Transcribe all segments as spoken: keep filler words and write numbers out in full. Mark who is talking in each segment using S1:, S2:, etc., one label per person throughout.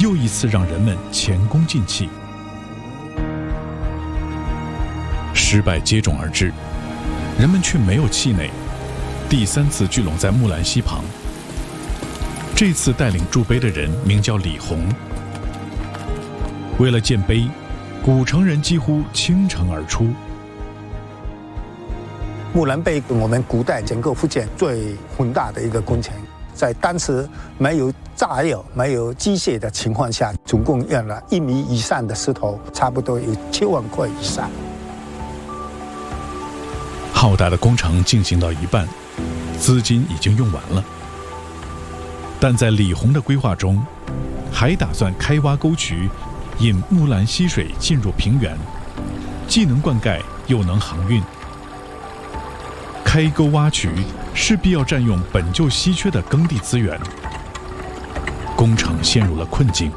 S1: 又一次让人们前功尽弃。失败接踵而至，人们却没有气馁，第三次聚拢在木兰溪旁。这次带领筑碑的人名叫李洪。为了建碑，古城人几乎倾城而出。
S2: 木兰碑，我们古代整个福建最宏大的一个工程，在当时没有炸药、没有机械的情况下，总共用了一米以上的石头，差不多有七万块以上。
S1: 浩大的工程进行到一半，资金已经用完了。但在李洪的规划中，还打算开挖沟渠，引木兰溪水进入平原，既能灌溉又能航运。开沟挖渠势必要占用本就稀缺的耕地资源，工程陷入了困境。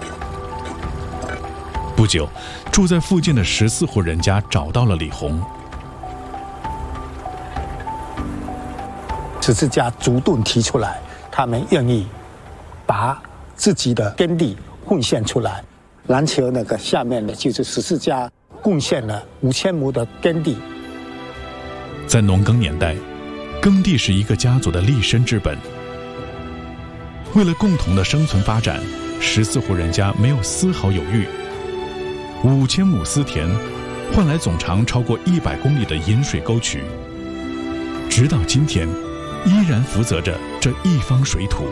S1: 不久，住在附近的十四户人家找到了李洪。
S2: 十四家主动提出来，他们愿意把自己的耕地贡献出来。南桥那个下面的就是十四家贡献了五千亩的耕地。
S1: 在农耕年代，耕地是一个家族的立身之本。为了共同的生存发展，十四户人家没有丝毫犹豫。五千亩私田，换来总长超过一百公里的引水沟渠，直到今天，依然负责着这一方水土。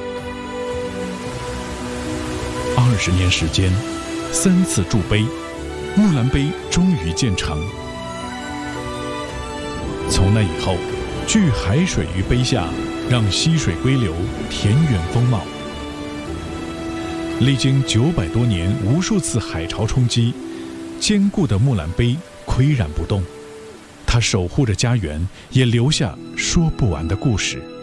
S1: 二十年时间，三次筑碑，木兰碑终于建成。从那以后，聚海水于碑下，让溪水归流，田园风貌。历经九百多年无数次海潮冲击，坚固的木兰碑岿然不动。它守护着家园，也留下说不完的故事。